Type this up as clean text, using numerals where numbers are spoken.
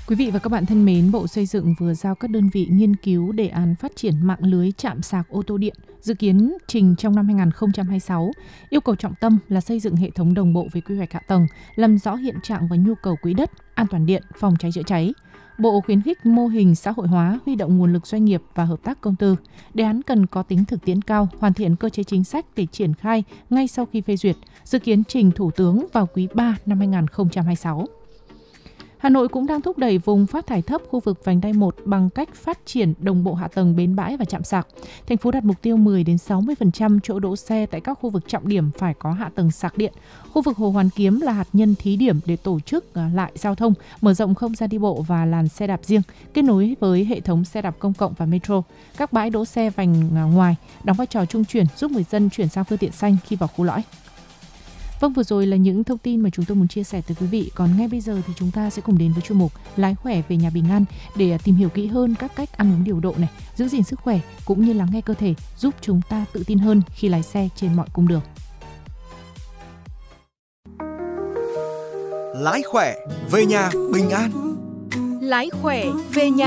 Quý vị và các bạn thân mến, Bộ Xây dựng vừa giao các đơn vị nghiên cứu đề án phát triển mạng lưới trạm sạc ô tô điện, dự kiến trình trong năm 2026. Yêu cầu trọng tâm là xây dựng hệ thống đồng bộ về quy hoạch hạ tầng, làm rõ hiện trạng và nhu cầu quỹ đất, an toàn điện, phòng cháy chữa cháy. Bộ khuyến khích mô hình xã hội hóa, huy động nguồn lực doanh nghiệp và hợp tác công tư. Đề án cần có tính thực tiễn cao, hoàn thiện cơ chế chính sách để triển khai ngay sau khi phê duyệt, dự kiến trình Thủ tướng vào quý 3 năm 2026. Hà Nội cũng đang thúc đẩy vùng phát thải thấp khu vực vành đai 1 bằng cách phát triển đồng bộ hạ tầng bến bãi và trạm sạc. Thành phố đặt mục tiêu 10-60% chỗ đỗ xe tại các khu vực trọng điểm phải có hạ tầng sạc điện. Khu vực Hồ Hoàn Kiếm là hạt nhân thí điểm để tổ chức lại giao thông, mở rộng không gian đi bộ và làn xe đạp riêng, kết nối với hệ thống xe đạp công cộng và metro. Các bãi đỗ xe vành ngoài đóng vai trò trung chuyển giúp người dân chuyển sang phương tiện xanh khi vào khu lõi. Vâng, vừa rồi là những thông tin mà chúng tôi muốn chia sẻ tới quý vị. Còn ngay bây giờ thì chúng ta sẽ cùng đến với chuyên mục Lái khỏe về nhà bình an để tìm hiểu kỹ hơn các cách ăn uống điều độ này, giữ gìn sức khỏe cũng như lắng nghe cơ thể, giúp chúng ta tự tin hơn khi lái xe trên mọi cung đường. Lái khỏe về nhà bình an. Lái khỏe về nhà